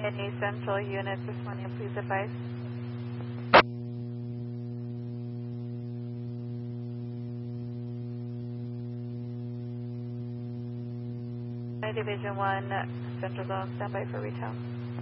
Any central units this morning, please advise. Division 1, Central Zone, standby for retail.